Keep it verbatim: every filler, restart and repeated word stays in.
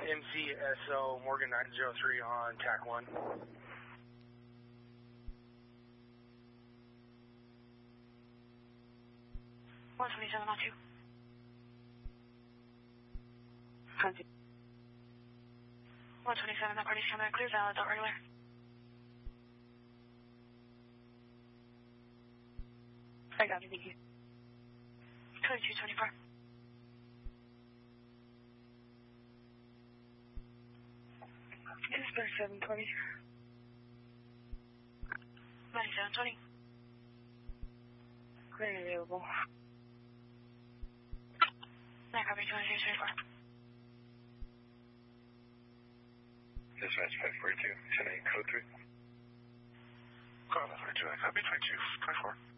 M C S O Morgan nine zero three on T A C one. one twenty-seven on two. one twenty-seven, that party's coming in clear, valid, not regular. I got you, thank you. twenty-two twenty-four. It's thirty-seven twenty. ninety-seven twenty. Clear available. That copy, twenty-two twenty-four. Dispatch five forty-two, ten eight code three. Call three two, I copy twenty-two twenty-four.